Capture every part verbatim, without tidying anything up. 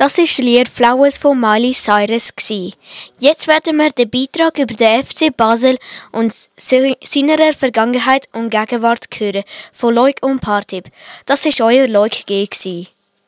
Das war das Lied «Flowers» von Miley Cyrus. Jetzt werden wir den Beitrag über den F C Basel und seiner Vergangenheit und Gegenwart hören, von Loic und Partib. Das war euer Loic G.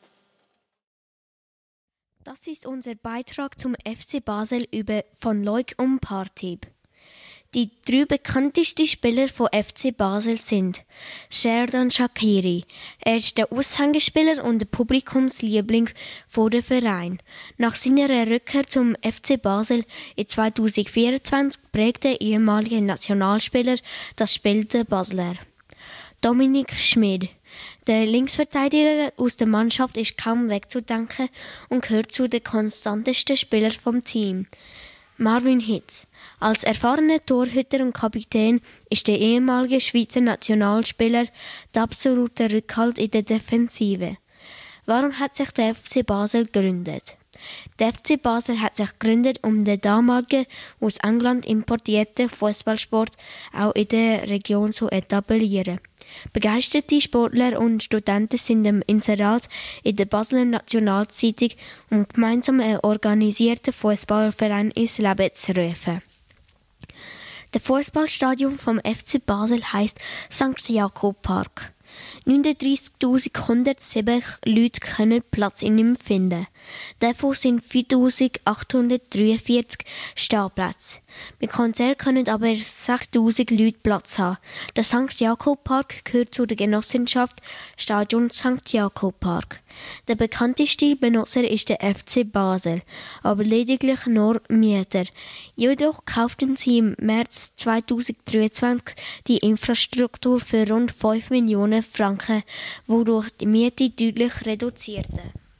Das ist unser Beitrag zum F C Basel über von Loic und Partib. Die drei bekanntesten Spieler von F C Basel sind Xherdan Shaqiri. Er ist der Aushängespieler und der Publikumsliebling von dem Verein. Nach seiner Rückkehr zum F C Basel in zweitausendvierundzwanzig prägte der ehemalige Nationalspieler das Spiel der Basler. Dominik Schmid. Der Linksverteidiger aus der Mannschaft ist kaum wegzudenken und gehört zu den konstantesten Spielern vom Team. Marvin Hitz. Als erfahrener Torhüter und Kapitän ist der ehemalige Schweizer Nationalspieler der absolute Rückhalt in der Defensive. Warum hat sich der F C Basel gegründet? Der F C Basel hat sich gegründet, um den damaligen aus England importierten Fußballsport auch in der Region zu etablieren. Begeisterte Sportler und Studenten sind im Inserat in der Basler Nationalzeitung, um gemeinsam einen organisierten Fußballverein ins Leben zu rufen. Das Fußballstadion vom F C Basel heisst Sankt Jakob Park. neununddreißigtausendeinhundertsieben Leute können Platz in ihm finden. Davon sind viertausendachthundertdreiundvierzig Stehplätze. Mit Konzert können aber sechstausend Leute Platz haben. Der Sankt Jakob Park gehört zu der Genossenschaft Stadion Sankt Jakob Park. Der bekannteste Benutzer ist der F C Basel, aber lediglich nur Mieter. Jedoch kauften sie im März zweitausenddreiundzwanzig die Infrastruktur für rund fünf Millionen Franken, wodurch die Miete deutlich reduzierte.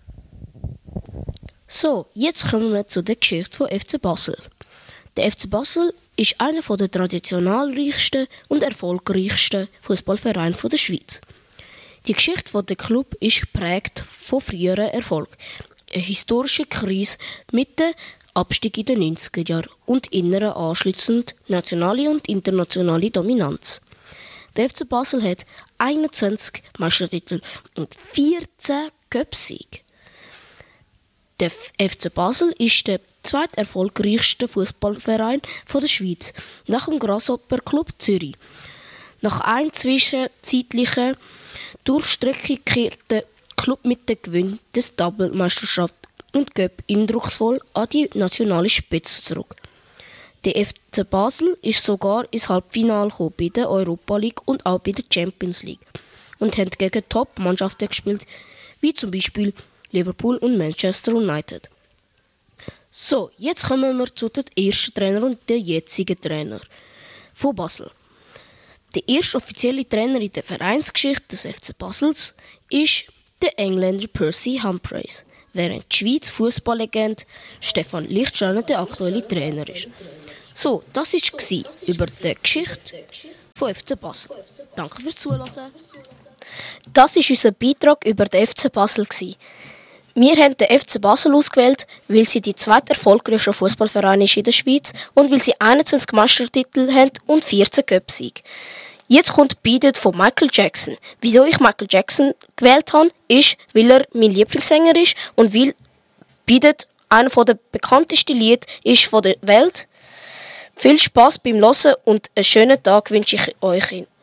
So, jetzt kommen wir zu der Geschichte von F C Basel. Der F C Basel ist einer der traditionalreichsten und erfolgreichsten Fußballvereine der Schweiz. Die Geschichte des Clubs ist geprägt von früheren Erfolg, eine historische Krise mit dem Abstieg in den neunziger Jahren und innerer anschliessend nationale und internationale Dominanz. Der F C Basel hat einundzwanzig Meistertitel und vierzehn Cupsiege. Der F C Basel ist der zweiterfolgreichste Fußballverein der Schweiz nach dem Grasshopper Club Zürich. Nach einem zwischenzeitlichen Durchstrecke kehrt der Club mit dem Gewinn des Double-Meisterschaft und Cup eindrucksvoll an die nationale Spitze zurück. Der F C Basel ist sogar ins Halbfinale gekommen bei der Europa League und auch bei der Champions League und hat gegen Top-Mannschaften gespielt, wie zum Beispiel Liverpool und Manchester United. So, jetzt kommen wir zu dem ersten Trainer und dem jetzigen Trainer von Basel. Der erste offizielle Trainer in der Vereinsgeschichte des F C Basels ist der Engländer Percy Humphreys, während die Schweiz Fußballlegende Stefan Lichtsteiner der aktuelle Trainer ist. So, das war über die Geschichte von F C Basel. Danke fürs Zuhören. Das war unser Beitrag über den F C Basel. Wir haben den F C Basel ausgewählt, weil sie die zweiterfolgreichste Fußballverein ist in der Schweiz und weil sie einundzwanzig Meistertitel haben und vierzehn Cupsiege. Jetzt kommt «Beat» von Michael Jackson. Wieso ich Michael Jackson gewählt habe, ist, weil er mein Lieblingssänger ist und weil «Beat» einer der bekanntesten Lieder ist von der Welt. Viel Spass beim Hören und einen schönen Tag wünsche ich euch.